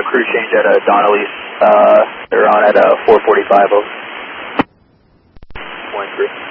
crew change at Donnelly. They're on at 4:45. 1 crew.